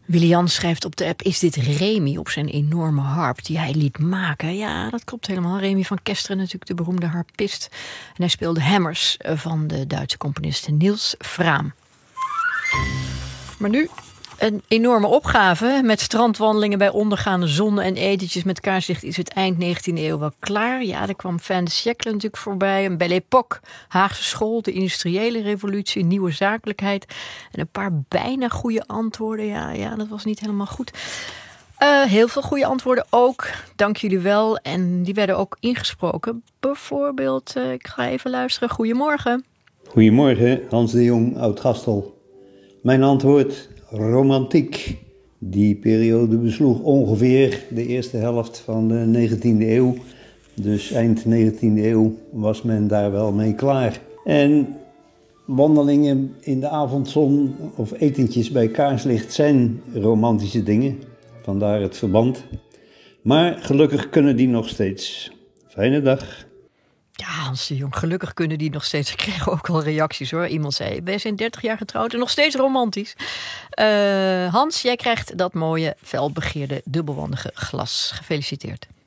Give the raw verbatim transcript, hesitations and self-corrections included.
Willy Jan schrijft op de app: is dit Remy op zijn enorme harp die hij liet maken? Ja, dat klopt helemaal. Remy van Kesteren, natuurlijk de beroemde harpist. En hij speelde hammers van de Duitse componist Niels Frahm. Maar nu een enorme opgave. Met strandwandelingen bij ondergaande zon en etentjes met kaarslicht is het eind negentiende eeuw wel klaar. Ja, er kwam Fin de siècle natuurlijk voorbij. Een Belle Époque, Haagse school, de industriële revolutie, nieuwe zakelijkheid. En een paar bijna goede antwoorden. Ja, ja dat was niet helemaal goed. Uh, heel veel goede antwoorden ook. Dank jullie wel. En die werden ook ingesproken. Bijvoorbeeld, uh, ik ga even luisteren. Goedemorgen. Goedemorgen, Hans de Jong, Oud-Gastel. Mijn antwoord: romantiek. Die periode besloeg ongeveer de eerste helft van de negentiende eeuw. Dus eind negentiende eeuw was men daar wel mee klaar. En wandelingen in de avondzon of etentjes bij kaarslicht zijn romantische dingen. Vandaar het verband. Maar gelukkig kunnen die nog steeds. Fijne dag. Ja, Hans de Jong, gelukkig kunnen die nog steeds. Ik kreeg ook al reacties hoor. Iemand zei, wij zijn dertig jaar getrouwd en nog steeds romantisch. Uh, Hans, jij krijgt dat mooie felbegeerde dubbelwandige glas. Gefeliciteerd.